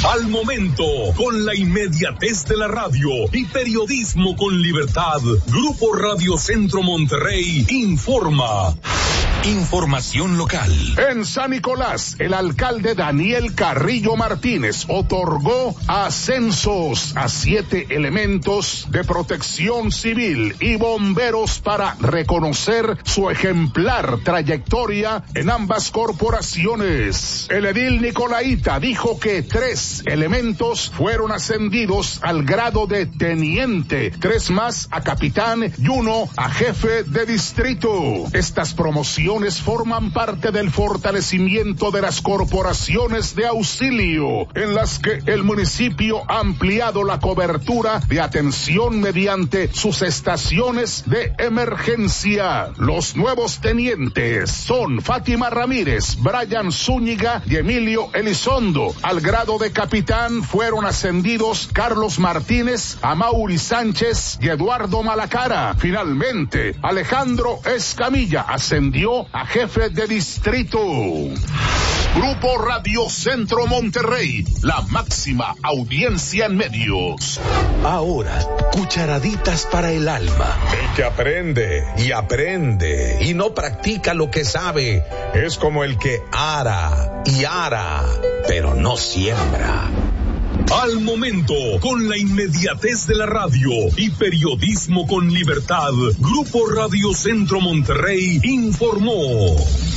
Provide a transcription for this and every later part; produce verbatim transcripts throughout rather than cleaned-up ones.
Al momento, con la inmediatez de la radio y periodismo con libertad, Grupo Radio Centro Monterrey informa. Información local. En San Nicolás, el alcalde Daniel Carrillo Martínez otorgó ascensos a siete elementos de protección civil y bomberos para reconocer su ejemplar trayectoria en ambas corporaciones. El edil Nicolaita dijo que tres elementos fueron ascendidos al grado de teniente, tres más a capitán y uno a jefe de distrito. Estas promociones forman parte del fortalecimiento de las corporaciones de auxilio, en las que el municipio ha ampliado la cobertura de atención mediante sus estaciones de emergencia. Los nuevos tenientes son Fátima Ramírez, Brian Zúñiga y Emilio Elizondo. Al grado de capitán fueron ascendidos Carlos Martínez, Amaury Sánchez y Eduardo Malacara. Finalmente, Alejandro Escamilla ascendió a jefe de distrito. Grupo Radio Centro Monterrey, la máxima audiencia en medios. Ahora, cucharaditas para el alma. El que aprende y aprende y no practica lo que sabe es como el que ara y ara, pero no siembra. Al momento, con la inmediatez de la radio y periodismo con libertad, Grupo Radio Centro Monterrey informó.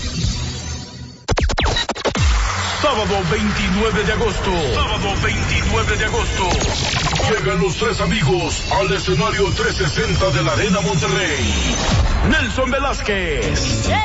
Sábado veintinueve de agosto. Sábado veintinueve de agosto. Llegan los tres amigos al escenario trescientos sesenta de la Arena Monterrey. Nelson Velázquez,